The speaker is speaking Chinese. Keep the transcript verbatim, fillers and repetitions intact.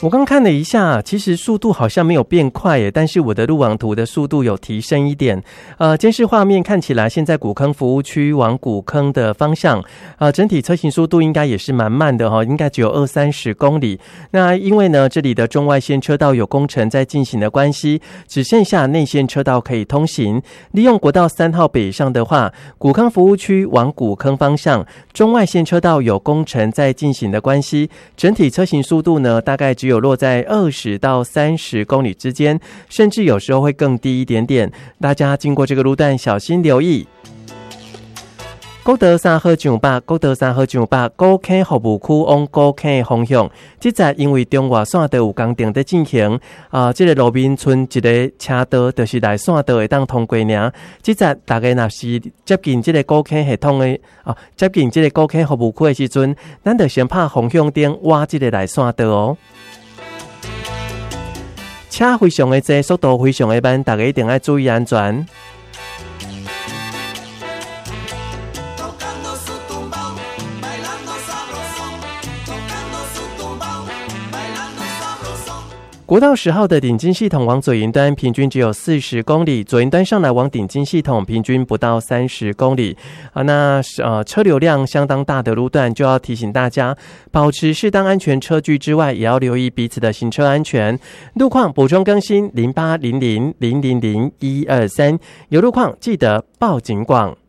我刚看了一下，其实速度好像没有变快耶，但是我的路网图的速度有提升一点。呃，监视画面看起来，现在古坑服务区往古坑的方向，呃，整体车行速度应该也是蛮慢的哈、哦，应该只有二三十公里。那因为呢，这里的中外线车道有工程在进行的关系，只剩下内线车道可以通行。利用国道三号北上的话，古坑服务区往古坑方向，中外线车道有工程在进行的关系，整体车行速度呢，大概只有落在二十到三十公里之间，甚至有时候会更低一点点。大家经过这个路段小心留意。国道三号上北，国道三号上北，古坑服务区往古坑方向，这站因为中外线道有工程在进行，啊、呃，这个路面村一个车道，就是来线道会当通过尔。这站大概若是接近这个古坑系统的啊，接近这个古坑服务区的时阵，咱就先拍方向灯，挖这个来线道哦。车非常的多，速度非常的慢，大家一定要注意安全。国道十号的顶金系统往左营端平均只有四十公里，左营端上来往顶金系统平均不到三十公里啊。那呃车流量相当大的路段，就要提醒大家保持适当安全车距之外，也要留意彼此的行车安全。路况补充更新零八零零零零零一二三，有路况记得报警广。